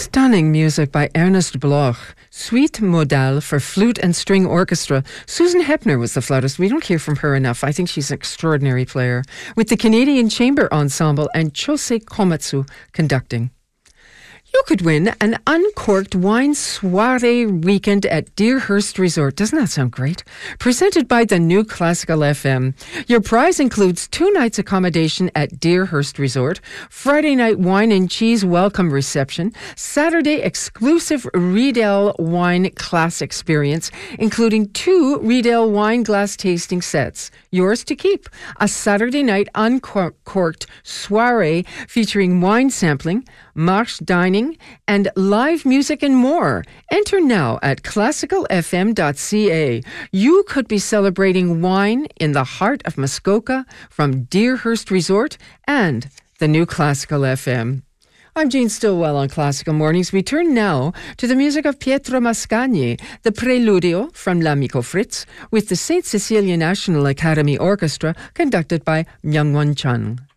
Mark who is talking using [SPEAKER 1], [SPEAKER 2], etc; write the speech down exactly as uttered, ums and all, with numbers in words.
[SPEAKER 1] Stunning music by Ernest Bloch. Suite Modal for flute and string orchestra. Susan Hepner was the flautist. We don't hear from her enough. I think she's an extraordinary player. With the Canadian Chamber Ensemble and Chose Komatsu conducting. You could win an uncorked wine soiree weekend at Deerhurst Resort. Doesn't that sound great? Presented by the New Classical F M. Your prize includes two nights accommodation at Deerhurst Resort, Friday night wine and cheese welcome reception, Saturday exclusive Riedel wine class experience, including two Riedel wine glass tasting sets. Yours to keep. A Saturday night uncorked soiree featuring wine sampling, marche dining, and live music and more. Enter now at classical f m dot c a. You could be celebrating wine in the heart of Muskoka from Deerhurst Resort and the New Classical F M. I'm Jean Stillwell on Classical Mornings. We turn now to the music of Pietro Mascagni, the Preludio from L'Amico Fritz, with the Saint Cecilia National Academy Orchestra conducted by Myung-Whun Chung.